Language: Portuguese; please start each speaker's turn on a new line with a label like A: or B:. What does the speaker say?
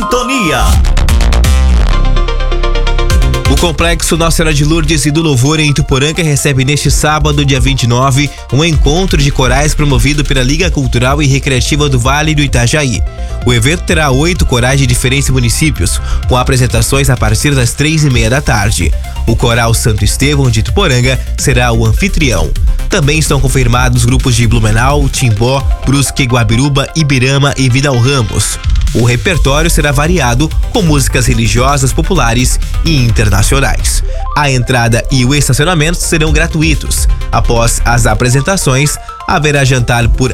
A: sintonia.
B: O Complexo Nossa Senhora de Lourdes e do Louvor em Ituporanga recebe neste sábado, dia 29, um encontro de corais promovido pela Liga Cultural e Recreativa do Vale do Itajaí. O evento terá 8 corais de diferentes municípios, com apresentações a partir das 3:30 da tarde. O Coral Santo Estevão de Ituporanga será o anfitrião. Também estão confirmados grupos de Blumenau, Timbó, Brusque, Guabiruba, Ibirama e Vidal Ramos. O repertório será variado, com músicas religiosas populares e internacionais. A entrada e o estacionamento serão gratuitos. Após as apresentações, haverá jantar por